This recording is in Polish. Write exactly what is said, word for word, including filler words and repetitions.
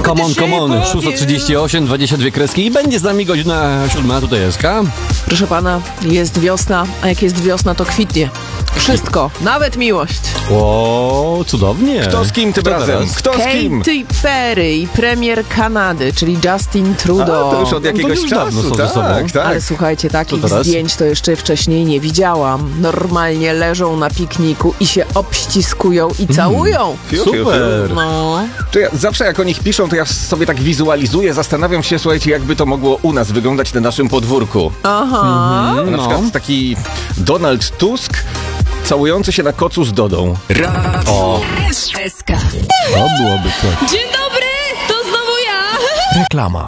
Come on, come on, szósta trzydzieści osiem, dwadzieścia dwie kreski i będzie z nami godzina siódma, a tutaj jest K. Proszę pana, jest wiosna, a jak jest wiosna, to kwitnie. Wszystko, nawet miłość. O, cudownie. Kto z kim tym Kto razem? teraz? Kto z kim? Katy Perry i premier Kanady, czyli Justin A, Trudeau. to już od jakiegoś już dawno czasu, są ze sobą. tak, tak. Ale słuchajcie, takich teraz? zdjęć to jeszcze wcześniej nie widziałam. Normalnie leżą na pikniku i się obściskują i całują. Fiu, fiu, fiu. Super. No. To ja, zawsze jak o nich piszą, to ja sobie tak wizualizuję, zastanawiam się, słuchajcie, jakby to mogło u nas wyglądać na naszym podwórku. Aha. Na No. przykład taki Donald Tusk całujący się na kocu z Dodą. O, S K. to byłoby coś. Dzień dobry, to znowu ja. Reklama.